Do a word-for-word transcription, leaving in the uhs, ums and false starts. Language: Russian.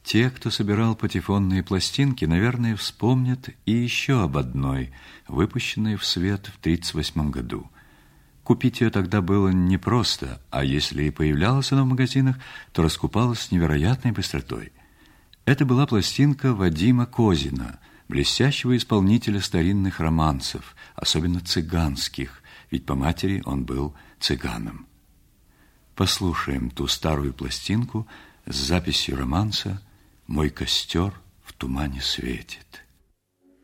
Те, кто собирал патефонные пластинки, наверное, вспомнят и еще об одной, выпущенной в свет в тридцать восьмом году. Купить ее тогда было непросто, а если и появлялась она в магазинах, то раскупалась с невероятной быстротой. Это была пластинка Вадима Козина, блестящего исполнителя старинных романсов, особенно цыганских, ведь по матери он был цыганом. Послушаем ту старую пластинку с записью романса «Мой костер в тумане светит».